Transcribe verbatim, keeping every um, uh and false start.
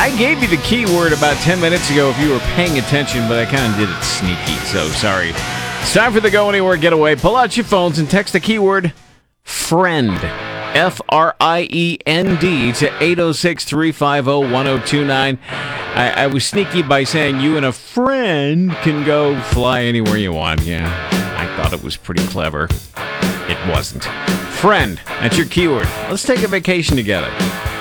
I gave you the keyword about ten minutes ago if you were paying attention, but I kind of did it sneaky, so sorry. It's time for the Go Anywhere Getaway. Pull out your phones and text the keyword FRIEND, F R I E N D, to eight oh six, three five oh, one oh two nine. I, I was sneaky by saying you and a friend can go fly anywhere you want. Yeah, I thought it was pretty clever. It wasn't. Friend, that's your keyword. Let's take a vacation together.